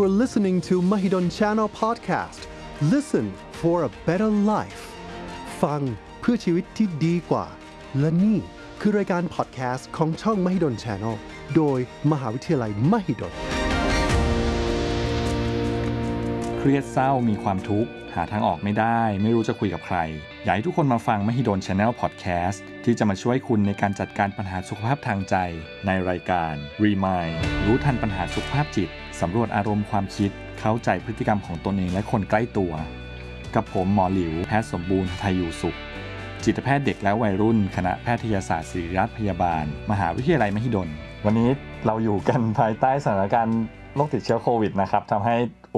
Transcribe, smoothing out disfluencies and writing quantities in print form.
are listening to Mahidol Channel Podcast. Listen for a better life. ฟังเพื่อชีวิตที่ดีกว่าและนี่คือรายการพอดแคสต์ของช่อง Mahidol Channel โดยมหาวิทยาลัยมหิดลเครียดเศร้ามีความทุกข์หาทางออกไม่ได้ไม่รู้จะคุยกับใครอยากให้ทุกคนมาฟัง Mahidol Channel Podcast ที่จะมาช่วยคุณในการจัดการปัญหาสุขภาพทางใจในรายการ Remind รู้ทันปัญหาสุขภาพจิตสำรวจอารมณ์ความคิดเข้าใจพฤติกรรมของตนเองและคนใกล้ตัวกับผมหมอหลิวแพทย์สมบูรณ์ไทยอยู่สุขจิตแพทย์เด็กและวัยรุ่นคณะแพทยศาสตร์ศิริราชพยาบาลมหาวิทยาลัยมหิดลวันนี้เราอยู่กันภายใต้สถานการณ์โรคติดเชื้อโควิดนะครับทำให้